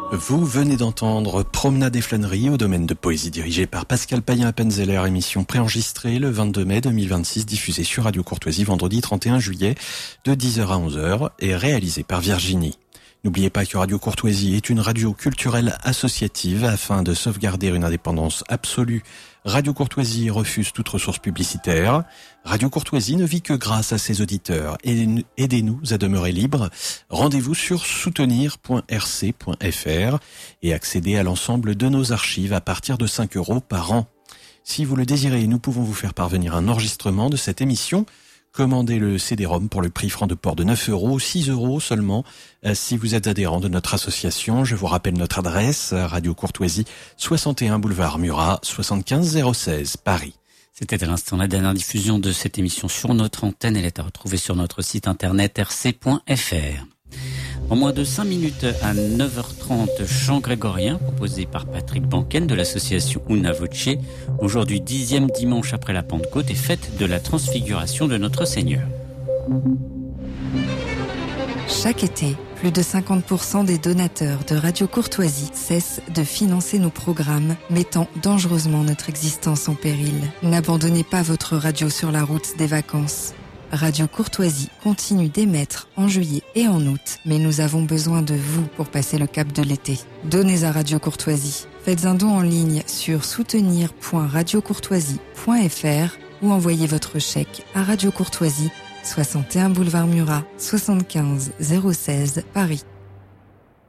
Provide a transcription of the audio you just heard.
Vous venez d'entendre Promenade et flânerie au domaine de poésie dirigée par Pascal Payen-Appenzeller, émission préenregistrée le 22 mai 2026, diffusée sur Radio Courtoisie vendredi 31 juillet de 10h à 11h et réalisée par Virginie. N'oubliez pas que Radio Courtoisie est une radio culturelle associative afin de sauvegarder une indépendance absolue. Radio Courtoisie refuse toute ressource publicitaire. Radio Courtoisie ne vit que grâce à ses auditeurs. Aidez-nous à demeurer libres. Rendez-vous sur soutenir.rc.fr et accédez à l'ensemble de nos archives à partir de 5 € par an. Si vous le désirez, nous pouvons vous faire parvenir un enregistrement de cette émission. Commandez le CD-ROM pour le prix franc de port de 9 €, 6 € seulement. Si vous êtes adhérent de notre association, je vous rappelle notre adresse, Radio Courtoisie, 61 boulevard Murat, 75 016, Paris. C'était à l'instant la dernière diffusion de cette émission sur notre antenne. Elle est à retrouver sur notre site internet rc.fr. En moins de 5 minutes à 9h30, chant grégorien proposé par Patrick Banken de l'association Una Voce. Aujourd'hui, 10e dimanche après la Pentecôte et fête de la transfiguration de notre Seigneur. Chaque été, plus de 50% des donateurs de Radio Courtoisie cessent de financer nos programmes, mettant dangereusement notre existence en péril. N'abandonnez pas votre radio sur la route des vacances. Radio Courtoisie continue d'émettre en juillet et en août, mais nous avons besoin de vous pour passer le cap de l'été. Donnez à Radio Courtoisie. Faites un don en ligne sur soutenir.radiocourtoisie.fr ou envoyez votre chèque à Radio Courtoisie, 61 boulevard Murat, 75 016, Paris.